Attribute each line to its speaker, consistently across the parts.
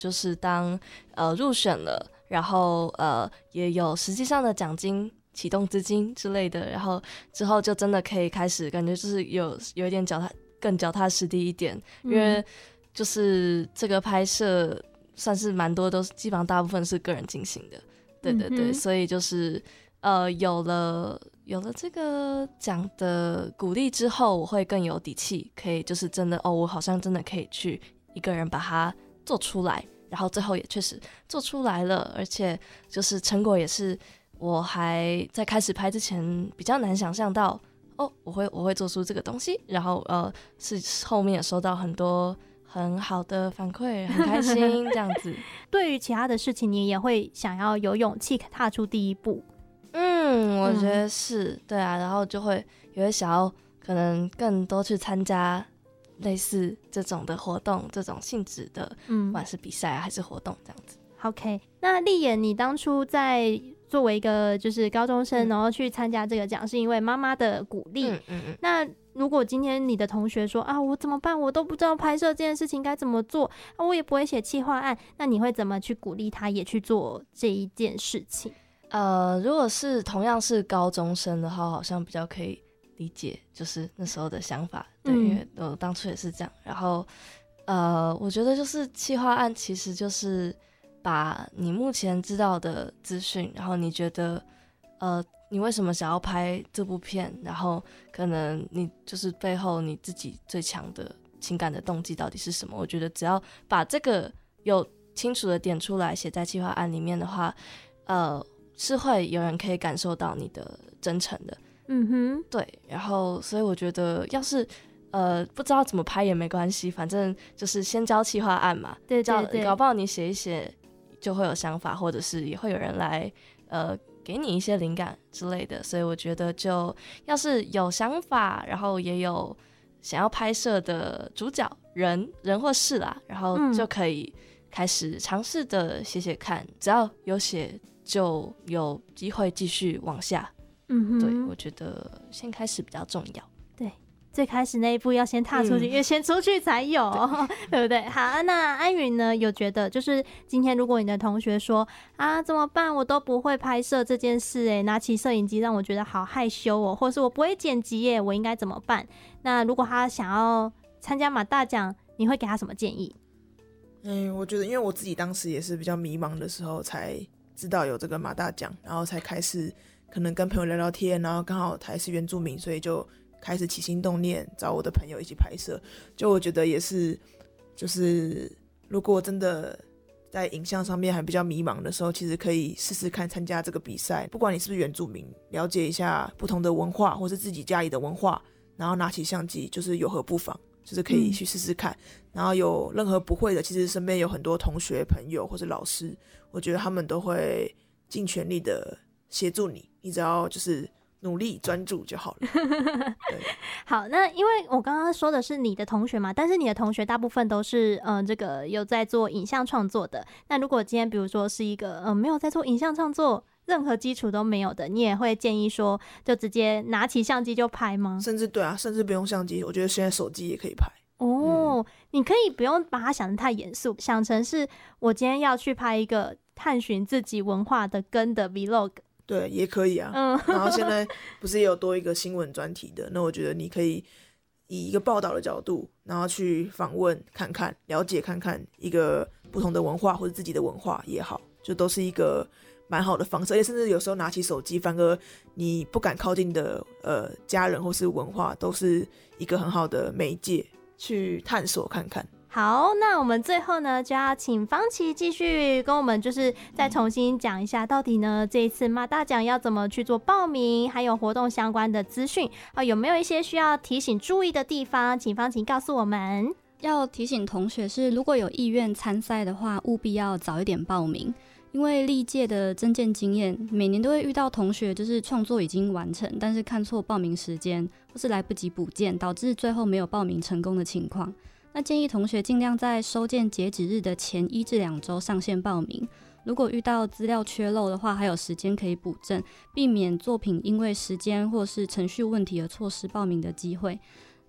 Speaker 1: 就是当入选了，然后也有实际上的奖金、启动资金之类的，然后之后就真的可以开始，感觉就是有一点更脚踏实地一点，因为就是这个拍摄算是蛮多都是基本上大部分是个人进行的，对对对，所以就是有了这个奖的鼓励之后，我会更有底气，可以就是真的我好像真的可以去一个人把它做出来，然后最后也确实做出来了，而且就是成果也是我还在开始拍之前比较难想象到我会做出这个东西，然后是后面也收到很多很好的反馈，很开心这样子。
Speaker 2: 对于其他的事情，你也会想要有勇气踏出第一步。
Speaker 1: 我觉得是对啊，然后也会想要可能更多去参加类似这种的活动，这种性质的，不管是比赛还是活动这样子。
Speaker 2: OK， 那丽妍，你当初在作为一个就是高中生，然后去参加这个奖，是因为妈妈的鼓励。那如果今天你的同学说我怎么办？我都不知道拍摄这件事情该怎么做，我也不会写企划案，那你会怎么去鼓励他也去做这一件事情？
Speaker 1: 如果是同样是高中生的话，好像比较可以理解，就是那时候的想法，对，因为我当初也是这样。然后，我觉得就是企划案其实就是把你目前知道的资讯，然后你觉得，你为什么想要拍这部片，然后可能你就是背后你自己最强的情感的动机到底是什么？我觉得只要把这个有清楚的点出来，写在企划案里面的话，是会有人可以感受到你的真诚的。对，然后所以我觉得要是不知道怎么拍也没关系，反正就是先交企划案嘛，
Speaker 2: 对对对，
Speaker 1: 搞不好你写一写就会有想法，或者是也会有人来给你一些灵感之类的，所以我觉得就要是有想法，然后也有想要拍摄的主角人或事啦，然后就可以开始尝试的写看，只要有写就有机会继续往下。对，我觉得先开始比较重要。
Speaker 2: 对，最开始那一步要先踏出去，因为先出去才有，对不对？好，那安云呢，有觉得就是今天如果你的同学说怎么办，我都不会拍摄这件事拿起摄影机让我觉得好害羞或是我不会剪辑耶，我应该怎么办？那如果他想要参加马大奖，你会给他什么建议？
Speaker 3: 我觉得因为我自己当时也是比较迷茫的时候才知道有这个马大奖，然后才开始可能跟朋友聊聊天，然后刚好他也是原住民，所以就开始起心动念找我的朋友一起拍摄。就我觉得也是，就是如果真的在影像上面还比较迷茫的时候，其实可以试试看参加这个比赛，不管你是不是原住民，了解一下不同的文化或是自己家里的文化，然后拿起相机就是有何不妨，就是可以去试试看。然后有任何不会的，其实身边有很多同学朋友或是老师，我觉得他们都会尽全力的协助你，你只要就是努力专注就好了。对，
Speaker 2: 好，那因为我刚刚说的是你的同学嘛，但是你的同学大部分都是这个有在做影像创作的。那如果今天比如说是一个没有在做影像创作，任何基础都没有的，你也会建议说就直接拿起相机就拍吗？
Speaker 3: 甚至对啊，甚至不用相机，我觉得现在手机也可以拍。
Speaker 2: 你可以不用把它想得太严肃，想成是我今天要去拍一个探寻自己文化的根的 vlog。
Speaker 3: 对，也可以啊。然后现在不是也有多一个新闻专题的，那我觉得你可以以一个报道的角度，然后去访问看看，了解看看一个不同的文化或者自己的文化也好，就都是一个蛮好的方式。而且甚至有时候拿起手机，反而你不敢靠近的家人或是文化，都是一个很好的媒介去探索看看。
Speaker 2: 好，那我们最后呢，就要请方琦继续跟我们就是再重新讲一下，到底呢这一次马大奖要怎么去做报名，还有活动相关的资讯有没有一些需要提醒注意的地方，请方琦告诉我们。
Speaker 4: 要提醒同学是，如果有意愿参赛的话，务必要早一点报名，因为历届的征件经验，每年都会遇到同学就是创作已经完成，但是看错报名时间，或是来不及补件，导致最后没有报名成功的情况。那建议同学尽量在收件截止日的前1至2周上线报名，如果遇到资料缺漏的话，还有时间可以补正，避免作品因为时间或是程序问题而错失报名的机会。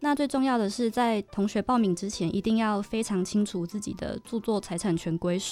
Speaker 4: 那最重要的是，在同学报名之前，一定要非常清楚自己的著作财产权归属。